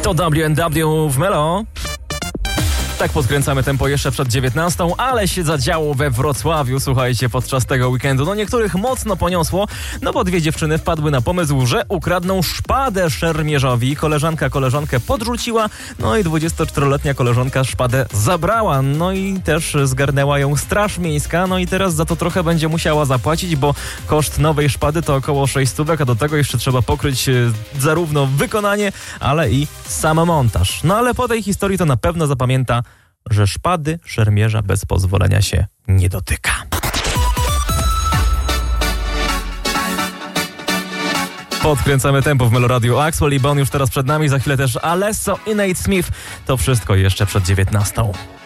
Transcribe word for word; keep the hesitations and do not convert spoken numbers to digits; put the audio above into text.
To W and W w Melo. Tak podkręcamy tempo jeszcze przed dziewiętnastą, ale się zadziało we Wrocławiu, słuchajcie, podczas tego weekendu. No niektórych mocno poniosło, no bo dwie dziewczyny wpadły na pomysł, że ukradną szpadę szermierzowi. Koleżanka koleżankę podrzuciła, no i dwudziestoczteroletnia koleżanka szpadę zabrała. No i też zgarnęła ją Straż Miejska, no i teraz za to trochę będzie musiała zapłacić, bo koszt nowej szpady to około sześć stówek, a do tego jeszcze trzeba pokryć zarówno wykonanie, ale i sam montaż. No ale po tej historii to na pewno zapamięta, że szpady szermierza bez pozwolenia się nie dotyka. Podkręcamy tempo w Meloradiu. Axwell i Bon już teraz przed nami, za chwilę też Alesso i Nate Smith. To wszystko jeszcze przed dziewiętnastą.